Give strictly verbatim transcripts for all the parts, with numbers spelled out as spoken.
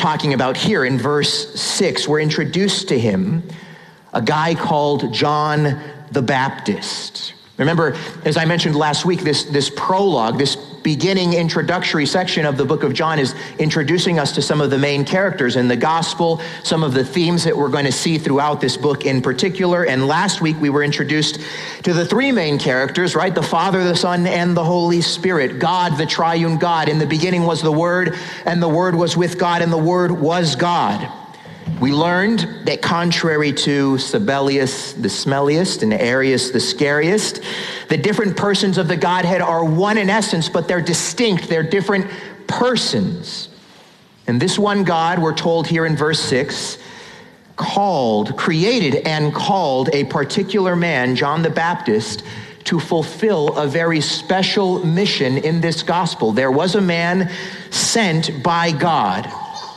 talking about here in verse six. We're introduced to him, a guy called John the Baptist. Remember, as I mentioned last week, this, this prologue, this beginning introductory section of the book of John is introducing us to some of the main characters in the gospel, some of the themes that we're going to see throughout this book in particular. And last week we were introduced to the three main characters, right? The Father, the Son, and the Holy Spirit. God, the triune God. In the beginning was the Word, and the Word was with God, and the Word was God. We learned that contrary to Sabellius the smelliest and Arius the scariest, the different persons of the Godhead are one in essence, but they're distinct. They're different persons. And this one God, we're told here in verse six, called, created and called a particular man, John the Baptist, to fulfill a very special mission in this gospel. There was a man sent by God.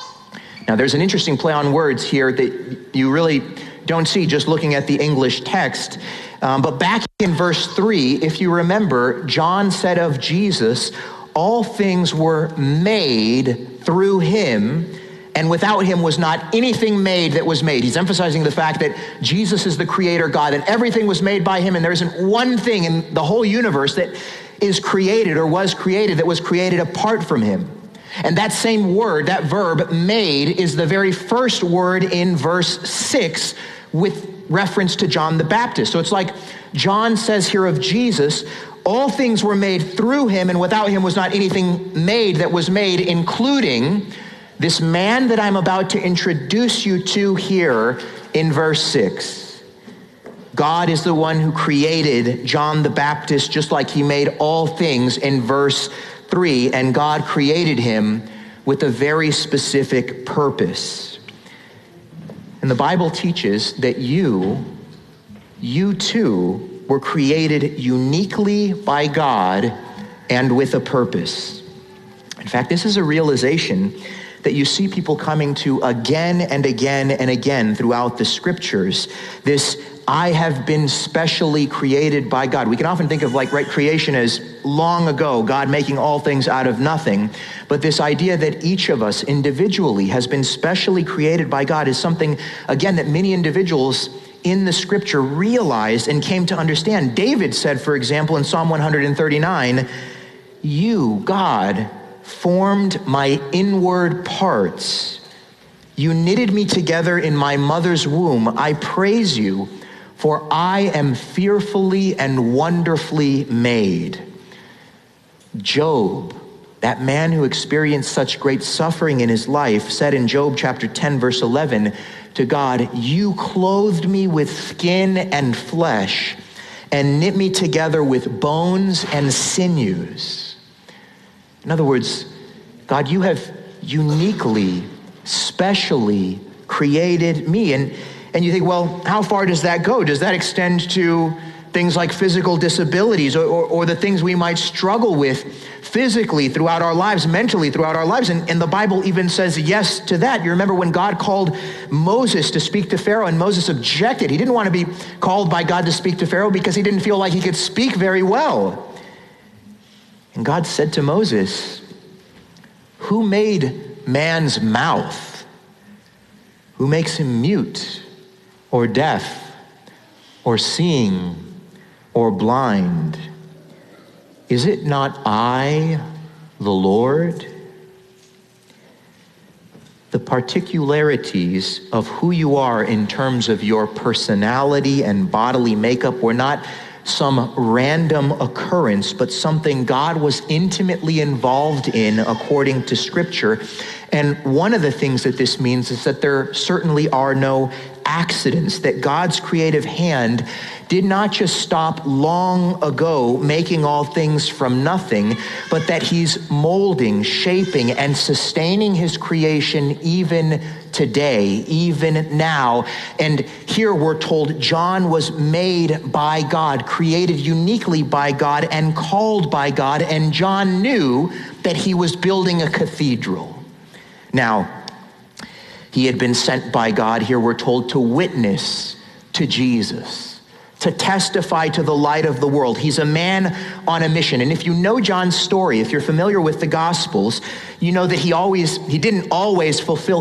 Now, there's an interesting play on words here that you really don't see just looking at the English text. Um, but back in verse three, if you remember, John said of Jesus, all things were made through him, and without him was not anything made that was made. He's emphasizing the fact that Jesus is the creator God, and everything was made by him, and there isn't one thing in the whole universe that is created or was created that was created apart from him. And that same word, that verb, made, is the very first word in verse six with reference to John the Baptist. So it's like John says here of Jesus, all things were made through him, and without him was not anything made that was made, including this man that I'm about to introduce you to here in verse six. God is the one who created John the Baptist, just like he made all things in verse three, and God created him with a very specific purpose. And the Bible teaches that you, you too, were created uniquely by God and with a purpose. In fact, this is a realization that you see people coming to again and again and again throughout the scriptures. This, I have been specially created by God. We can often think of like, right, creation as long ago, God making all things out of nothing. But this idea that each of us individually has been specially created by God is something, again, that many individuals in the scripture realized and came to understand. David said, for example, in Psalm one thirty-nine, you, God, formed my inward parts. You knitted me together in my mother's womb. I praise you, for I am fearfully and wonderfully made. Job, that man who experienced such great suffering in his life, said in Job chapter ten, verse eleven, to God, you clothed me with skin and flesh and knit me together with bones and sinews. In other words, God, you have uniquely, specially created me. And, and you think, well, how far does that go? Does that extend to things like physical disabilities or, or, or the things we might struggle with physically throughout our lives, mentally throughout our lives? And, and the Bible even says yes to that. You remember when God called Moses to speak to Pharaoh and Moses objected. He didn't want to be called by God to speak to Pharaoh because he didn't feel like he could speak very well. And God said to Moses, who made man's mouth? Who makes him mute or deaf or seeing or blind? Is it not I, the Lord? The particularities of who you are in terms of your personality and bodily makeup were not some random occurrence, but something God was intimately involved in according to Scripture. And one of the things that this means is that there certainly are no accidents, that God's creative hand did not just stop long ago making all things from nothing, but that he's molding, shaping, and sustaining his creation even today, even now. And here we're told John was made by God, created uniquely by God, and called by God, and John knew that he was building a cathedral. Now, he had been sent by God, here we're told, to witness to Jesus, to testify to the light of the world. He's a man on a mission. And if you know John's story, if you're familiar with the Gospels, you know that he always, he didn't always fulfill